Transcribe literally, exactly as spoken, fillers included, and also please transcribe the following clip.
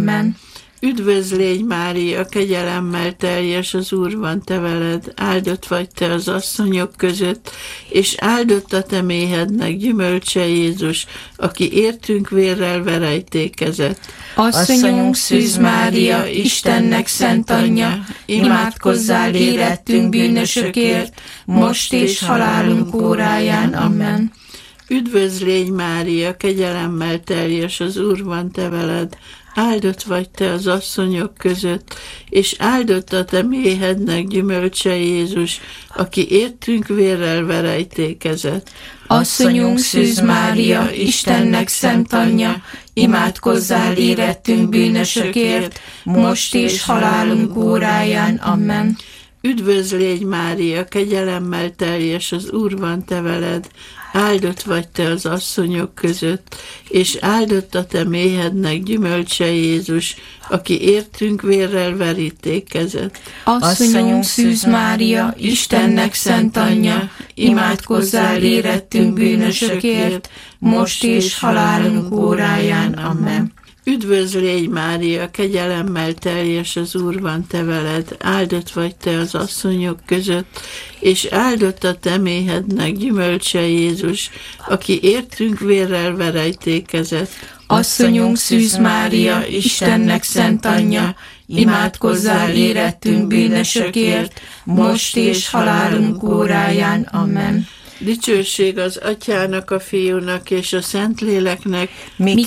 Amen. Üdvözl légy, Mária, kegyelemmel teljes, az Úr van te veled, áldott vagy te az asszonyok között, és áldott a te méhednek gyümölcse Jézus, aki értünk vérrel verejtékezett. Asszonyunk Szűz Mária, Istennek szent anyja, imádkozzál érettünk bűnösökért, most és halálunk óráján. Amen. Üdvözl légy, Mária, kegyelemmel teljes, az Úr van te veled, áldott vagy te az asszonyok között, és áldott a te méhednek gyümölcse Jézus, aki értünk vérrel verejtékezett. Asszonyunk Szűz Mária, Istennek szent anyja, imádkozzál érettünk bűnösökért, most és halálunk óráján. Amen. Üdvözl légy, Mária, kegyelemmel teljes, az Úr van te veled, áldott vagy te az asszonyok között, és áldott a te méhednek gyümölcse Jézus, aki értünk vérrel verítékezett. Asszonyunk Szűz Mária, Istennek szent anyja, imádkozzál érettünk bűnösökért, most és halálunk óráján. Amen. Üdvözl légy, Mária, kegyelemmel teljes, az Úr van te veled, áldott vagy te az asszonyok között, és áldott a te méhednek gyümölcse Jézus, aki értünk vérrel verejtékezett. Asszonyunk Szűz Mária, Istennek szent anyja, imádkozzál érettünk bűnösökért, most és halálunk óráján. Amen. Dicsőség az Atyának, a Fiúnak és a Szentléleknek, miképpen